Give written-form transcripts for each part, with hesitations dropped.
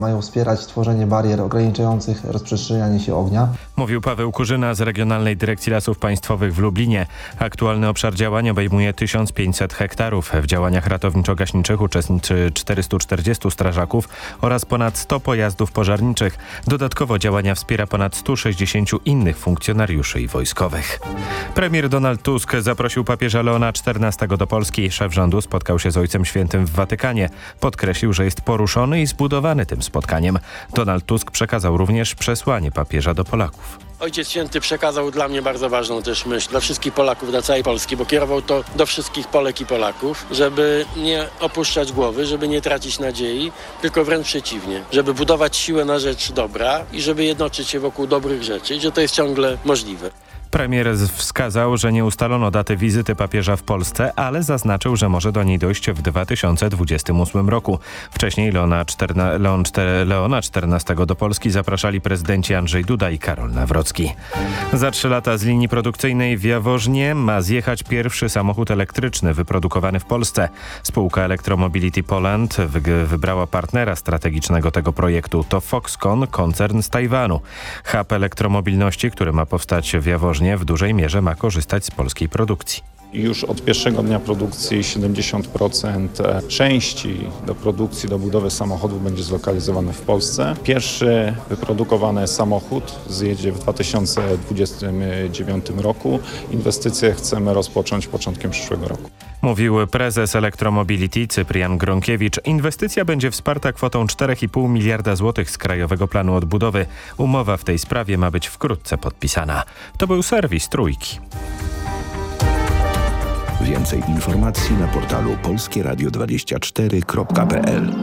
Mają wspierać tworzenie barier ograniczających rozprzestrzenianie się ognia. Mówił Paweł Kurzyna z Regionalnej Dyrekcji Lasów Państwowych w Lublinie. Aktualny obszar działań obejmuje 1500 hektarów. W działaniach ratowniczo-gaśniczych uczestniczy 440 strażaków oraz ponad 100 pojazdów pożarniczych. Dodatkowo działania wspiera ponad 160 innych funkcjonariuszy i wojskowych. Premier Donald Tusk zaprosił papieża Leona XIV do Polski. Szef rządu spotkał się z Ojcem Świętym w Watykanie. Podkreślił, że jest poruszony i zbudowany tym spotkaniem. Donald Tusk przekazał również przesłanie papieża do Polaków. Ojciec Święty przekazał dla mnie bardzo ważną też myśl dla wszystkich Polaków, dla całej Polski, bo kierował to do wszystkich Polek i Polaków, żeby nie opuszczać głowy, żeby nie tracić nadziei, tylko wręcz przeciwnie, żeby budować siłę na rzecz dobra i żeby jednoczyć się wokół dobrych rzeczy, i że to jest ciągle możliwe. Premier wskazał, że nie ustalono daty wizyty papieża w Polsce, ale zaznaczył, że może do niej dojść w 2028 roku. Wcześniej Leona XIV do Polski zapraszali prezydenci Andrzej Duda i Karol Nawrocki. Za 3 lata z linii produkcyjnej w Jaworznie ma zjechać pierwszy samochód elektryczny wyprodukowany w Polsce. Spółka Electromobility Poland wybrała partnera strategicznego tego projektu. To Foxconn, koncern z Tajwanu. Hub elektromobilności, który ma powstać w Jaworznie, w dużej mierze ma korzystać z polskiej produkcji. Już od pierwszego dnia produkcji 70% części do produkcji, do budowy samochodów będzie zlokalizowane w Polsce. Pierwszy wyprodukowany samochód zjedzie w 2029 roku. Inwestycje chcemy rozpocząć początkiem przyszłego roku. Mówił prezes Electromobility Cyprian Gronkiewicz. Inwestycja będzie wsparta kwotą 4,5 miliarda złotych z Krajowego Planu Odbudowy. Umowa w tej sprawie ma być wkrótce podpisana. To był serwis Trójki. Więcej informacji na portalu polskieradio24.pl.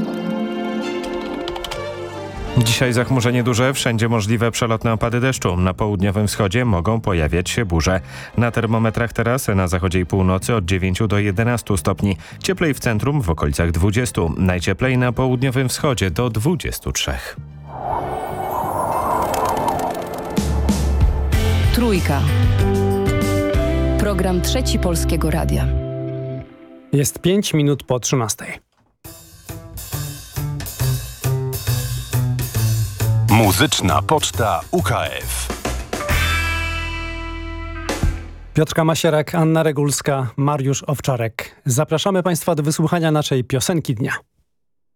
Dzisiaj zachmurzenie duże, wszędzie możliwe przelotne opady deszczu. Na południowym wschodzie mogą pojawiać się burze. Na termometrach teraz na zachodzie i północy od 9 do 11 stopni. Cieplej w centrum, w okolicach 20. Najcieplej na południowym wschodzie do 23. Trójka. Program Trzeci Polskiego Radia. Jest 5 minut po 13. Muzyczna Poczta UKF. Piotrka Masierak, Anna Regulska, Mariusz Owczarek. Zapraszamy Państwa do wysłuchania naszej piosenki dnia.